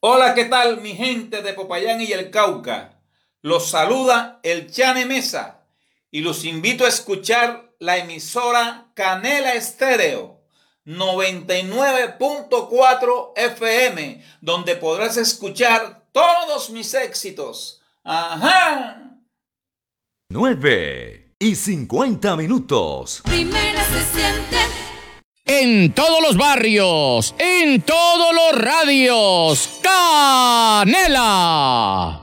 Hola, ¿qué tal mi gente de Popayán y el Cauca? Los saluda el Chane Mesa y los invito a escuchar la emisora Canela Estéreo 99.4 FM, donde podrás escuchar todos mis éxitos. ¡Ajá! 9:50. Primera se siente en todos los barrios, en todos los radios. ¡Canela!